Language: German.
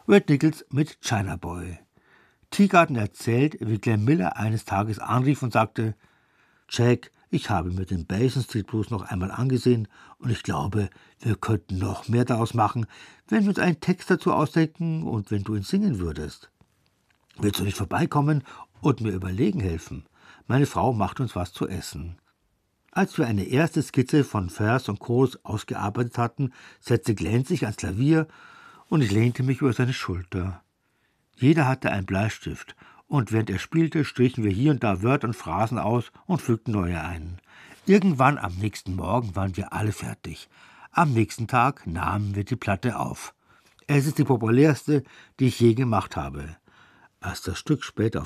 Red Nichols mit China Boy. Teagarden erzählt, wie Glenn Miller eines Tages anrief und sagte: Jack, ich habe mir den Basin Street Blues noch einmal angesehen und ich glaube, wir könnten noch mehr daraus machen, wenn wir uns einen Text dazu ausdenken und wenn du ihn singen würdest. Willst du nicht vorbeikommen und mir überlegen helfen? Meine Frau macht uns was zu essen. Als wir eine erste Skizze von Vers und Chorus ausgearbeitet hatten, setzte Glenn sich ans Klavier und ich lehnte mich über seine Schulter. Jeder hatte einen Bleistift und während er spielte, strichen wir hier und da Wörter und Phrasen aus und fügten neue ein. Irgendwann am nächsten Morgen waren wir alle fertig. Am nächsten Tag nahmen wir die Platte auf. Es ist die populärste, die ich je gemacht habe. Als das Stück später auf